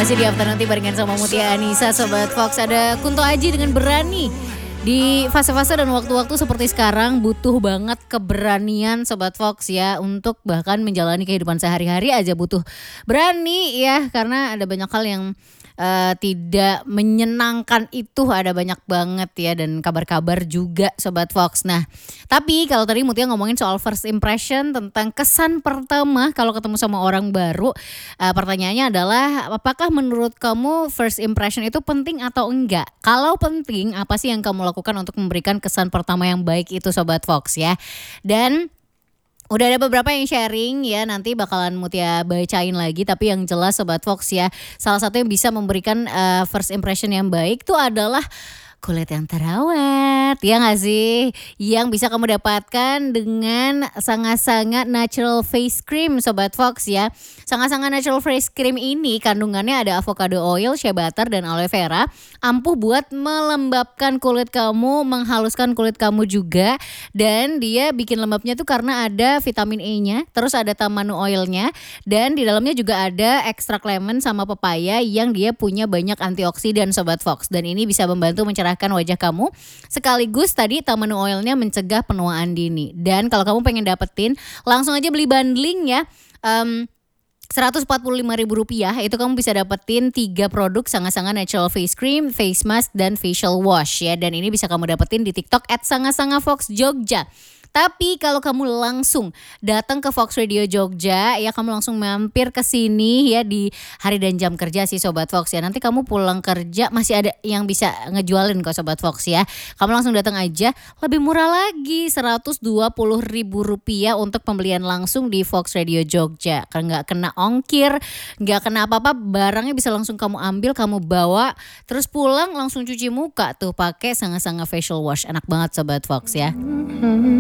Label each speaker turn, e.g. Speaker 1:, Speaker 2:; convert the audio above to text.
Speaker 1: Masih di Afternoon Tea barengan sama Mutia Anissa, Sobat Fox. Ada Kunto Aji dengan Berani. Di fase-fase dan waktu-waktu seperti sekarang butuh banget keberanian Sobat Fox ya. Untuk bahkan menjalani kehidupan sehari-hari aja butuh berani ya. Karena ada banyak hal yang tidak menyenangkan itu, ada banyak banget ya, dan kabar-kabar juga Sobat Fox. Nah, tapi kalau tadi Mutia ngomongin soal first impression, tentang kesan pertama kalau ketemu sama orang baru, pertanyaannya adalah apakah menurut kamu first impression itu penting atau enggak? Kalau penting, apa sih yang kamu lakukan untuk memberikan kesan pertama yang baik itu Sobat Fox ya? Dan udah ada beberapa yang sharing ya, nanti bakalan Mutia bacain lagi. Tapi yang jelas Sobat Fox ya, salah satu yang bisa memberikan first impression yang baik itu adalah kulit yang terawat, ya gak sih? Yang bisa kamu dapatkan dengan Sanga-Sanga Natural Face Cream Sobat Fox ya. Sanga-Sanga Natural Face Cream ini kandungannya ada avocado oil, shea butter, dan aloe vera. Ampuh buat melembabkan kulit kamu, menghaluskan kulit kamu juga. Dan dia bikin lembabnya tuh karena ada vitamin E-nya, terus ada tamanu oilnya. Dan di dalamnya juga ada ekstrak lemon sama pepaya yang dia punya banyak antioksidan Sobat Fox. Dan ini bisa membantu mencerahkan wajah kamu, sekaligus tadi tamanu oilnya mencegah penuaan dini. Dan kalau kamu pengen dapetin, langsung aja beli bundling ya. Rp145.000 itu kamu bisa dapetin 3 produk Sanga-Sanga Natural Face Cream, Face Mask, dan Facial Wash ya. Dan ini bisa kamu dapetin di TikTok @sangasangafoxjogja. Tapi kalau kamu langsung datang ke Fox Radio Jogja ya, kamu langsung mampir ke sini ya di hari dan jam kerja sih Sobat Fox ya. Nanti kamu pulang kerja masih ada yang bisa ngejualin kok Sobat Fox ya. Kamu langsung datang aja, lebih murah lagi Rp120.000 untuk pembelian langsung di Fox Radio Jogja. Karena nggak kena ongkir, nggak kena apa-apa, barangnya bisa langsung kamu ambil, kamu bawa, terus pulang langsung cuci muka tuh pakai Sanga-Sanga Facial Wash. Enak banget Sobat Fox ya.